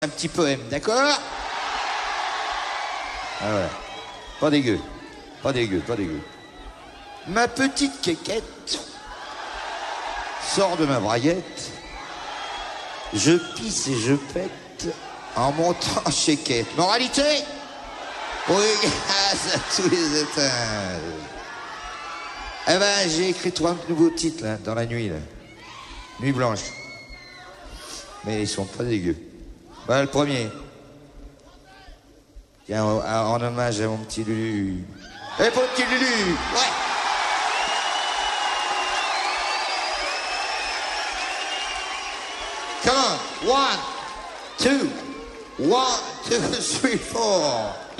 Un petit poème, d'accord? Ah voilà. Pas dégueu. Pas dégueu, pas dégueu. Ma petite quéquette sort de ma braguette. Je pisse et je pète en montant chez Quête. Moralité? Oui, grâce à tous les étages. Eh ben, j'ai écrit 3 nouveaux titres, là, dans la nuit, là. Nuit blanche. Mais ils sont pas dégueux. Ben, le premier. Tiens, en hommage à mon petit Lulu. Eh, pour le petit Lulu! Ouais! Come on! 1, 2, 1, 2, 3, 4.